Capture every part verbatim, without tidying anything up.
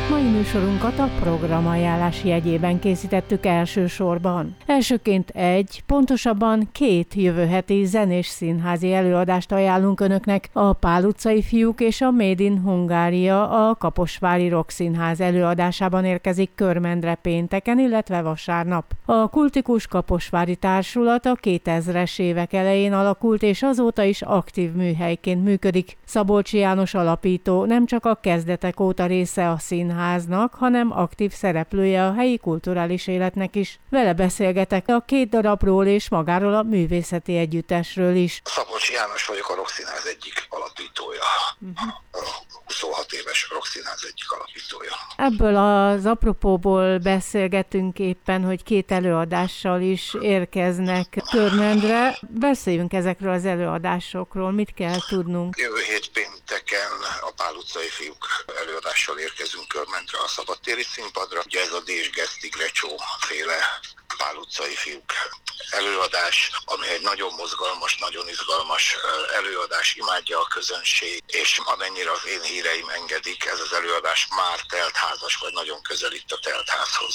Mai műsorunkat a programajánlás jegyében készítettük elsősorban. Elsőként egy, pontosabban két jövő heti zenés színházi előadást ajánlunk Önöknek. A Pál utcai fiúk és a Made in Hungária a Kaposvári Rockszínház előadásában érkezik Körmendre pénteken, illetve vasárnap. A Kultikus Kaposvári Társulat a kétezres évek elején alakult, és azóta is aktív műhelyként működik. Szabolcsi János alapító nem csak a kezdetek óta része a színháznak, hanem aktív szereplője a helyi kulturális életnek is. Vele beszélgetek a két darabról és magáról a művészeti együttesről is. Szabolcsi János vagyok, a Rockszínház egyik alapítója. Uh-huh. A huszonhat éves Rockszínház egyik alapítója. Ebből az apropóból beszélgetünk éppen, hogy két előadással is érkeznek Körmendre. Beszéljünk ezekről az előadásokról, mit kell tudnunk? Jövő hét pénteken a Pál utcai fiúk előadással érkezünk Körmendre a szabadtéri színpadra. Ugye ez a Dés Geszti Grecsó féle Pál utcai fiúk előadás, ami egy nagyon mozgalmas, nagyon izgalmas előadás, imádja a közönség, és amennyire az én híreim engedik, ez az előadás már teltházas, vagy nagyon közelít a teltházhoz.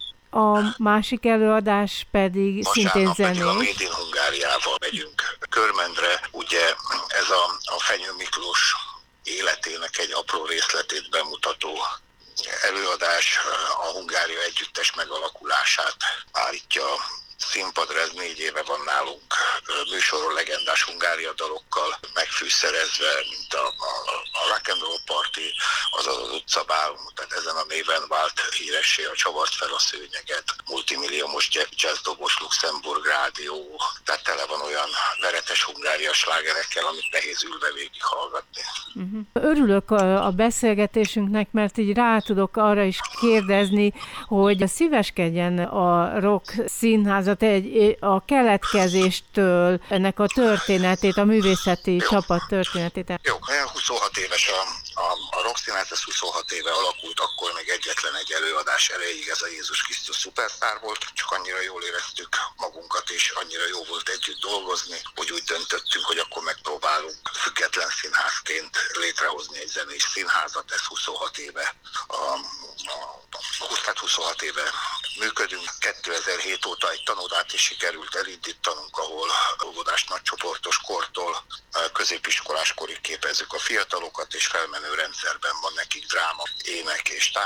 A másik előadás pedig vasárnap szintén zenés. Vasárnap pedig a Made in Hungáriával megyünk Körmendre. Ugye ez a, a Fenyő Miklós életének egy apró részletét bemutató előadás a Hungária együttes megalakulását állítja színpadra. Ez négy éve van nálunk műsoron, legendás Hungária dalokkal megfűszerezve, mint a, a, a Rock and Roll Party, azaz az utcabál, tehát ezen a néven vált híressé a Csavart fel a szőnyeget, multimilliómos jazzdobos Luxemburg rádió, tehát tele van olyan veretes Hungária slágerekkel, amit nehéz ülve végighallgatni. Uh-huh. Örülök a, a beszélgetésünknek, mert így rá tudok arra is kérdezni, hogy szíveskedjen a Rock Színházat egy, a keletkezéstől, ennek a történetét, a művészeti csapat történetét. Jó, huszonhat éves a, a, a Rockszínház, ez huszonhat éve alakult, akkor még egyetlen egy előadás erejéig ez a Jézus Krisztus szupersztár volt, csak annyira jól éreztük magunkat, és annyira jó volt együtt dolgozni, hogy úgy döntöttünk, hogy akkor megpróbálunk független színházként létrehozni egy zenés színházat, ez huszonhat éve a, a, a huszonhat éve működünk. kétezer-hét óta egy tanodát is sikerült elindítanunk, ahol óvodás nagycsoportos kortól középiskolás korig képezzük a fiatalokat, és felmenő rendszerben van nekik dráma, ének és